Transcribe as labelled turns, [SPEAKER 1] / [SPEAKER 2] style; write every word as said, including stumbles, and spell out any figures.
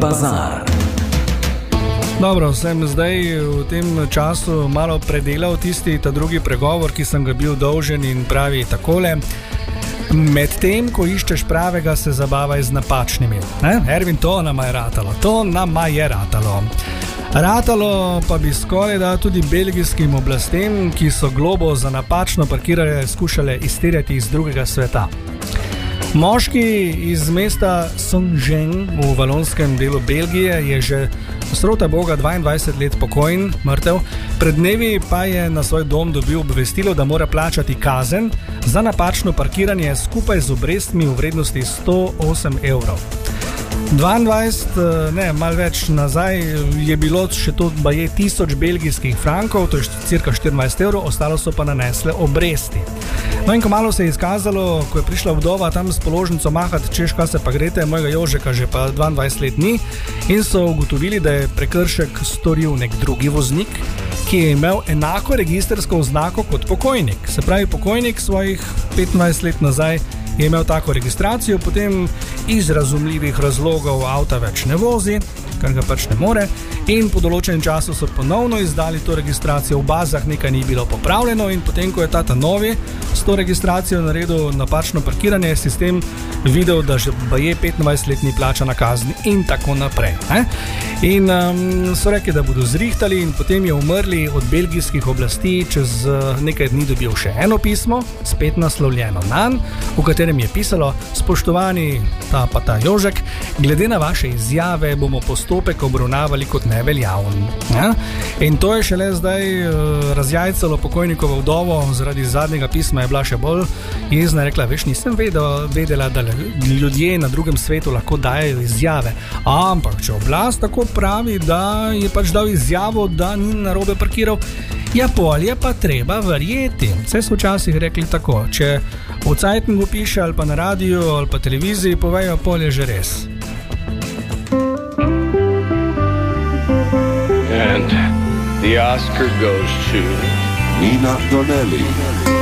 [SPEAKER 1] bazar.
[SPEAKER 2] Dobro, sem zdaj v tem času malo predelal tisti ta drugi pregovor, ki sem ga bil dolžen in pravi takole. Med tem, ko iščeš pravega, se zabavaj z napačnimi. Ne? Ervin, to nama je ratalo. To nama je ratalo. Ratalo pa bi skoraj da tudi belgijskim oblastem, ki so globo za napačno parkiranje skušale izterjati iz drugega sveta. Moški iz mesta Saint-Jean v valonskem delu Belgije je že srota boga dvaindvajset let pokojen, mrtev, pred dnevi pa je na svoj dom dobil obvestilo, da mora plačati kazen za napačno parkiranje skupaj z obrestmi v vrednosti sto osem evrov. dvaindvajset, ne, malo več nazaj je bilo še to baje tisoč belgijskih frankov, to je cirka štiriindvajset evrov, ostalo so pa nanesle obresti. No in ko malo se je izkazalo, ko je prišla vdova tam s položnico mahati, češ, kaj se pa grete, mojega Jožeka že pa dvaindvajset let ni, in so ugotovili, da je prekršek storil nek drugi voznik, ki je imel enako registrsko oznako kot pokojnik. Se pravi, pokojnik svojih petnajst let nazaj je imel tako registracijo, potem iz razumljivih razlogov avta več ne vozi, kar ga pač ne more, in po določenem času so ponovno izdali to registracijo, v bazah nekaj ni bilo popravljeno in potem, ko je tata novi s to registracijo naredil napačno parkiranje, je sistem videl, da že baje petindvajset let ni plačana kazni in tako naprej. Ne? In um, so rekli, da bodo zrihtali in potem je umrli od belgijskih oblasti čez uh, nekaj dni dobil še eno pismo, spet naslovljeno nanj, v katerem je pisalo: spoštovani ta pa ta Jožek, glede na vaše izjave bomo postopek obravnavali kot neveljaven. Ja? In to je šele zdaj uh, razjajcalo pokojnikovo vdovo, zaradi zadnjega pisma je bila še bolj jezna, rekla, veš, nisem vedela, vedela, da ljudje na drugem svetu lahko dajo izjave, ampak če oblast tako pravi, da je pač dal izjavo, da ni narobe parkiral, ja, pol je pa treba verjeti. Vse so včasih rekli tako, če v Cajtngu piše ali pa na radiju ali pa televiziji povejo, pol je že res.
[SPEAKER 3] And the Oscar goes to
[SPEAKER 4] Nina Donnelly.